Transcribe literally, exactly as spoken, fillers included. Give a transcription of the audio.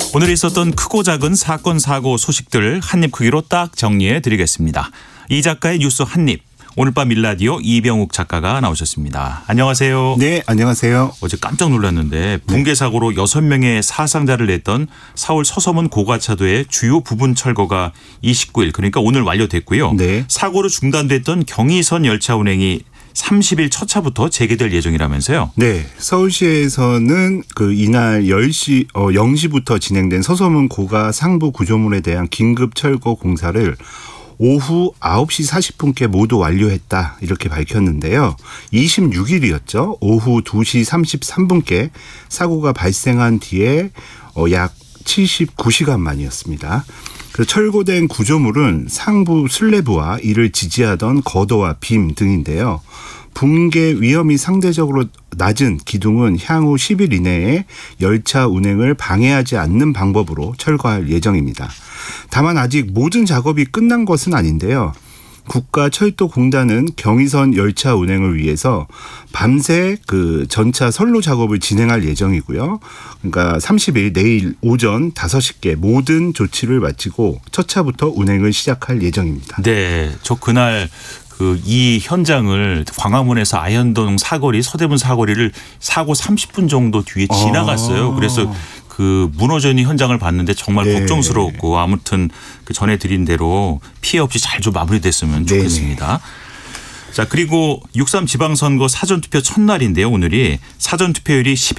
오늘 있었던 크고 작은 사건 사고 소식들 한입 크기로 딱 정리해 드리겠습니다. 이 작가의 뉴스 한입. 오늘 밤 일라디오 이병욱 작가가 나오셨습니다. 안녕하세요. 네, 안녕하세요. 어제 깜짝 놀랐는데 붕괴 사고로 여섯 명의 사상자를 냈던 서울 서서문 고가차도의 주요 부분 철거가 이십구 일 그러니까 오늘 완료됐고요. 네. 사고로 중단됐던 경의선 열차 운행이 삼십 일 첫 차부터 재개될 예정이라면서요. 네. 서울시에서는 그 이날 열 시, 어, 영 시부터 진행된 서서문 고가 상부 구조물에 대한 긴급 철거 공사를 오후 아홉 시 사십 분께 모두 완료했다 이렇게 밝혔는데요. 이십육 일이었죠. 오후 두 시 삼십삼 분께 사고가 발생한 뒤에 약 칠십구 시간 만이었습니다. 그 철거된 구조물은 상부 슬래브와 이를 지지하던 거도와 빔 등인데요. 붕괴 위험이 상대적으로 낮은 기둥은 향후 십 일 이내에 열차 운행을 방해하지 않는 방법으로 철거할 예정입니다. 다만 아직 모든 작업이 끝난 것은 아닌데요. 국가철도공단은 경의선 열차 운행을 위해서 밤새 그 전차 선로 작업을 진행할 예정이고요. 그러니까 삼십 일 내일 오전 다섯 시께 모든 조치를 마치고 첫 차부터 운행을 시작할 예정입니다. 네, 저 그날 그 이 현장을 광화문에서 아현동 사거리, 서대문 사거리를 사고 삼십 분 정도 뒤에 지나갔어요. 그래서 그 무너져 있는 현장을 봤는데 정말 네. 걱정스럽고 아무튼 그 전해드린 대로 피해 없이 잘 좀 마무리됐으면 좋겠습니다. 네네. 자, 그리고 육삼 지방선거 사전투표 첫날인데요. 오늘이 사전투표율이